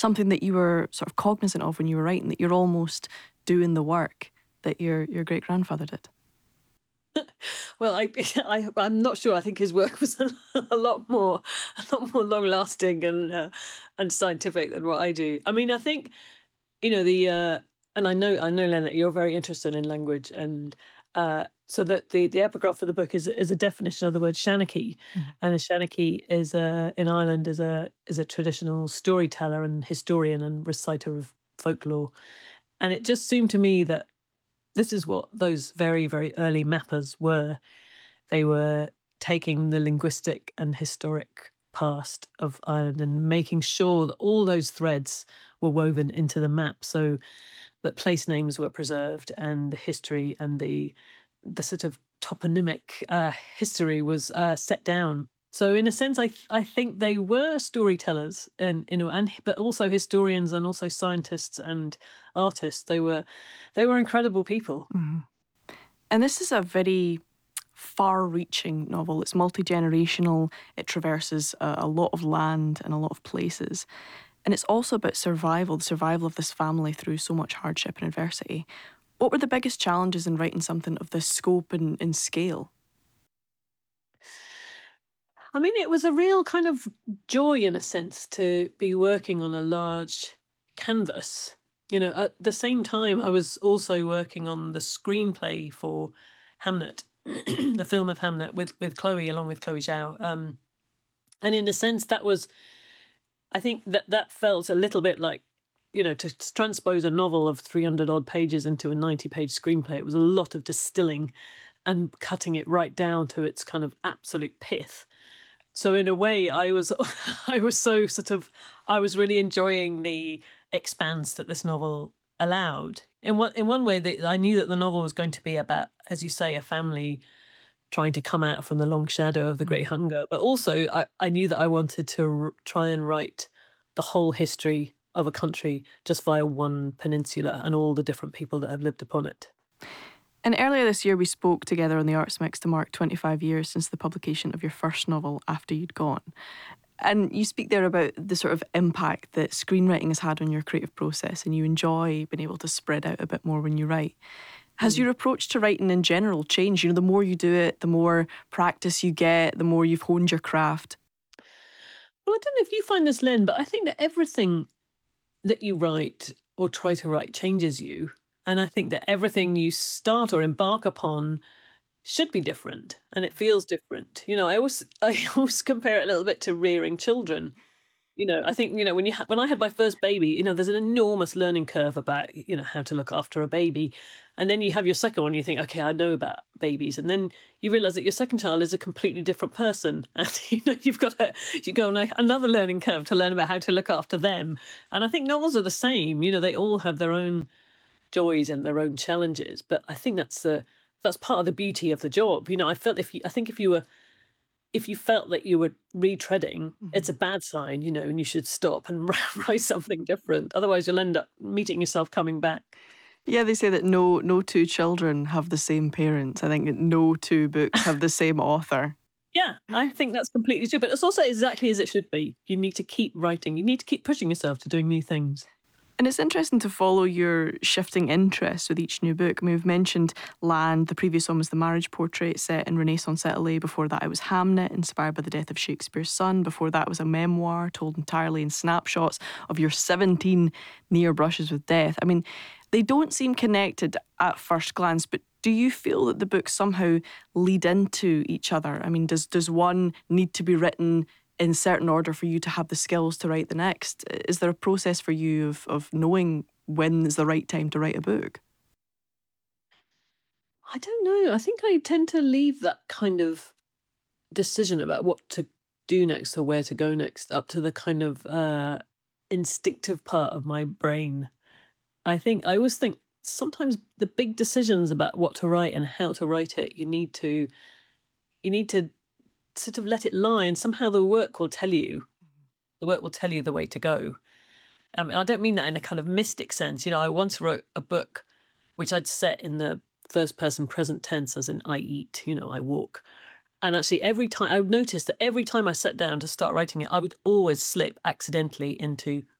something that you were sort of cognizant of when you were writing, that you're almost doing the work that your great grandfather did? Well, I'm not sure. I think his work was a lot more long lasting and scientific than what I do. I mean, I think the and I know, Len, that you're very interested in language, and so that the epigraph for the book is a definition of the word Shanachie, Mhm. and a Shanachie is in Ireland is a traditional storyteller and historian and reciter of folklore, and it just seemed to me that this is what those very, very early mappers were. They were taking the linguistic and historic past of Ireland and making sure that all those threads were woven into the map so that place names were preserved and the history and the sort of toponymic history was set down. So in a sense, I think they were storytellers, and but also historians and also scientists and artists. They were incredible people. Mhm. And this is a very far-reaching novel. It's multi-generational. It traverses a lot of land and a lot of places. And it's also about survival, the survival of this family through so much hardship and adversity. What were the biggest challenges in writing something of this scope and scale? I mean, it was a real kind of joy in a sense to be working on a large canvas. At the same time, I was also working on the screenplay for Hamnet, the film of Hamnet with Chloe, along with Chloe Zhao. And in a sense, I think that felt a little bit like, to transpose a novel of 300 odd pages into a 90-page screenplay. It was a lot of distilling and cutting it right down to its kind of absolute pith. So in a way, I was I was so sort of I was really enjoying the expanse that this novel allowed. In one way, that I knew that the novel was going to be about, as you say, a family trying to come out from the long shadow of the Great Hunger. But also, I knew that I wanted to try and write the whole history of a country just via one peninsula and all the different people that have lived upon it. And earlier this year, we spoke together on the Arts Mix to mark 25 years since the publication of your first novel, After You'd Gone. And you speak there about the sort of impact that screenwriting has had on your creative process, and you enjoy being able to spread out a bit more when you write. Has Mm. your approach to writing in general changed? The more you do it, the more practice you get, the more you've honed your craft. Well, I don't know if you find this, Len, but I think that everything that you write or try to write changes you. And I think that everything you start or embark upon should be different and it feels different. I always compare it a little bit to rearing children. I think, when I had my first baby, there's an enormous learning curve about, how to look after a baby. And then you have your second one, you think, okay, I know about babies. And then you realize that your second child is a completely different person. And, you go on another learning curve to learn about how to look after them. And I think novels are the same. They all have their own joys and their own challenges. But I think that's part of the beauty of the job. I think if you felt that you were retreading, it's a bad sign, and you should stop and write something different. Otherwise, you'll end up meeting yourself coming back. Yeah, they say that no two children have the same parents. I think that no two books have the same author. Yeah, I think that's completely true. But it's also exactly as it should be. You need to keep writing. You need to keep pushing yourself to doing new things. And it's interesting to follow your shifting interests with each new book. I mean, we've mentioned Land. The previous one was The Marriage Portrait, set in Renaissance Italy. Before that, it was Hamnet, inspired by the death of Shakespeare's son. Before that was a memoir told entirely in snapshots of your 17 near brushes with death. I mean, they don't seem connected at first glance, but do you feel that the books somehow lead into each other? I mean, does one need to be written in certain order for you to have the skills to write the next? Is there a process for you of knowing when is the right time to write a book? I don't know. I think I tend to leave that kind of decision about what to do next or where to go next up to the kind of instinctive part of my brain. I always think sometimes the big decisions about what to write and how to write it, you need to sort of let it lie, and somehow the work will tell you. The work will tell you the way to go. I don't mean that in a kind of mystic sense. I once wrote a book which I'd set in the first person present tense, as in I eat, I walk. And actually, every time I noticed that every time I sat down to start writing it, I would always slip accidentally into